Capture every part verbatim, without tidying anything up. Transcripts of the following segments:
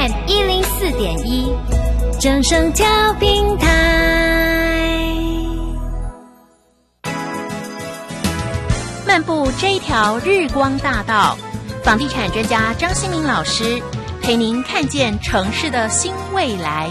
M 一零四点一，正声调频台。漫步这一条日光大道，房地产专家张新民老师陪您看见城市的新未来。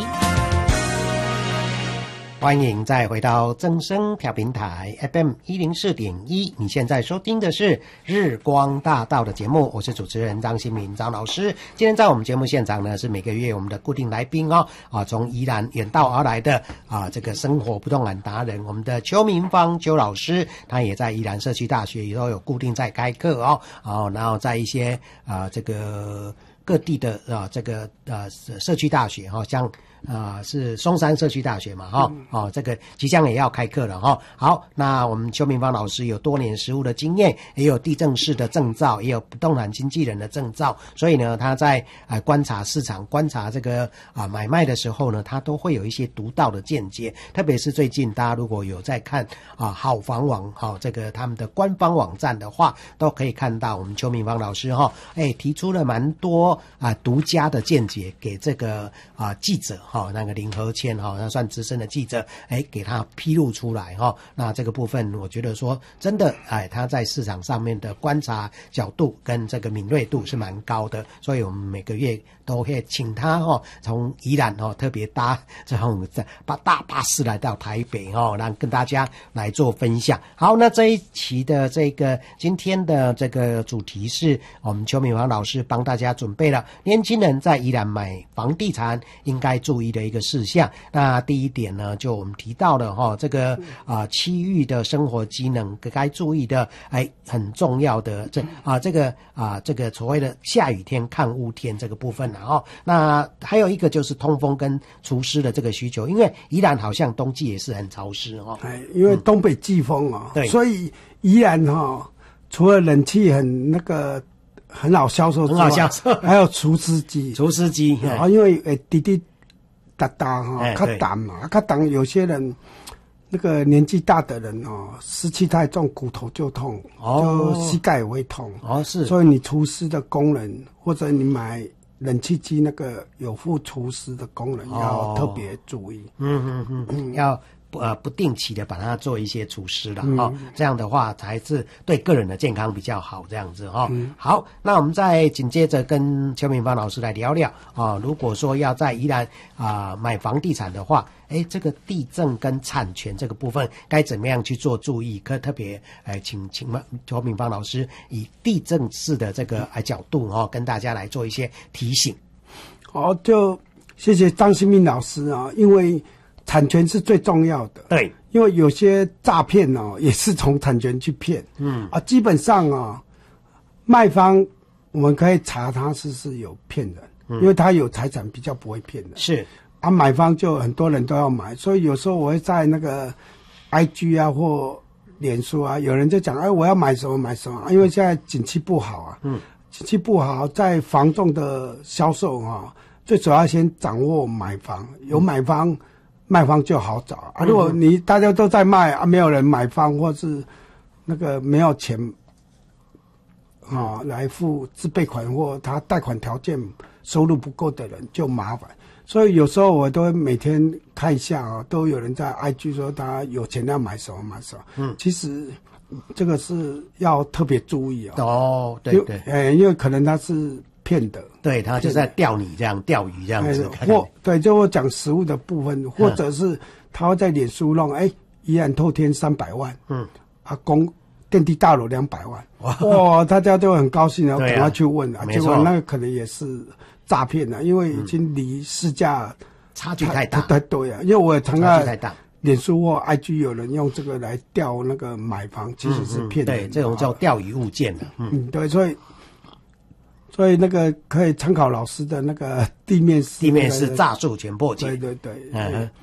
欢迎再回到正声调频台 F M 一零四点一，你现在收听的是日光大道的节目，我是主持人张新民张老师。今天在我们节目现场呢，是每个月我们的固定来宾哦，啊，从宜兰远道而来的啊，这个生活不动产达人，我们的邱明芳邱老师，他也在宜兰社区大学也都有固定在开课哦，哦，然后在一些啊这个各地的啊这个呃社区大学哈、哦，像。啊、呃，是松山社区大学嘛，哈、哦，哦，这个即将也要开课了哈、哦。好，那我们邱明芳老师有多年实务的经验，也有地政士的证照，也有不动产经纪人的证照，所以呢，他在呃观察市场、观察这个啊、呃、买卖的时候呢，他都会有一些独到的见解。特别是最近大家如果有在看啊、呃、好房网哈、哦、这个他们的官方网站的话，都可以看到我们邱明芳老师哈，哎、哦、提出了蛮多啊、呃、独家的见解给这个啊、呃、记者。好、哦，那个林和谦哈，那算资深的记者，哎，给他披露出来哈、哦。那这个部分，我觉得说真的，哎，他在市场上面的观察角度跟这个敏锐度是蛮高的，所以我们每个月都会请他哈、哦，从宜兰哈、哦、特别搭这种把大巴士来到台北哈、哦，让跟大家来做分享。好，那这一期的这个今天的这个主题是我们邱明芳老师帮大家准备了年轻人在宜兰买房地产应该注意的一个事项。那第一点呢，就我们提到了哈、哦，这个啊、呃、区域的生活机能该注意的，哎，很重要的这啊这个啊这个所谓的下雨天看雾天这个部分了哈、哦。那还有一个就是通风跟除湿的这个需求，因为宜兰好像冬季也是很潮湿哈、哦。 哎，因为东北季风啊、哦嗯， 对， 所以宜兰哈、哦，除了冷气很那个很好销售之外， 很好销售， 还有除湿机， 除湿机啊，因为诶滴滴。哒哒哈，较淡嘛，较淡。有些人那个年纪大的人哦，湿气太重，骨头就痛，哦、就膝盖也会痛。 哦，是。 所以你除湿的功能，或者你买冷气机那个有附除湿的功能，哦、要特别注意。 嗯嗯嗯，嗯要。呃，不定期的把它做一些除湿了哈、嗯哦，这样的话才是对个人的健康比较好，这样子哈、哦嗯。好，那我们再紧接着跟邱明芳老师来聊聊啊、哦。如果说要在宜兰啊、呃、买房地产的话，哎，这个地政跟产权这个部分该怎么样去做注意？可特别哎，请请邱明芳老师以地政士的这个哎角度哈、哦，跟大家来做一些提醒。 好，就谢谢张新民老师啊，因为。产权是最重要的， 对， 因为有些诈骗哦，也是从产权去骗，嗯啊，基本上啊，卖方我们可以查他是是有骗人、嗯，因为他有财产比较不会骗人， 是啊，买方就很多人都要买，所以有时候我会在那个 I G 啊或脸书啊，有人就讲，哎，我要买什么买什么，因为现在景气不好啊，嗯，景气不好，在房仲的销售啊，最主要先掌握买方，有买方。嗯卖方就好找啊！如果你大家都在卖啊，没有人买方，或是那个没有钱啊来付自备款或他贷款条件收入不够的人就麻烦。所以有时候我都会每天看一下啊，都有人在 I G 说他有钱要买什么买什么。嗯，其实这个是要特别注意啊。 哦，对对， 哎，因为可能他是。骗的， 对他就在钓你这样钓鱼这样子， 或对，就我讲实物的部分，或者是他会在脸书弄，哎，宜兰透天三百万，嗯，啊，公电梯大楼两百万，哇，大家都很高兴，然后赶快去问啊，结果那个可能也是诈骗的，因为已经离市价差距太大， 太对啊，因为我也常看脸书或 I G 有人用这个来钓那个买房，其实是骗人， 对，这种叫钓鱼物件的， 嗯，对，所以。所以那个可以参考老师的那个地面式地面式诈术全破解， 对对对，嗯。